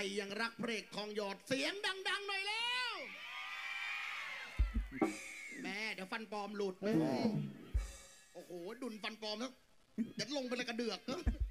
ยังรักพระเอกทองหยอดเสียงดังๆหน่อยแล้วแม่เดี๋ยวฟันปลอมหลุดโอ้โหดุนฟันปลอมแล้วเดี๋ยวลงไปเลยกระเดือก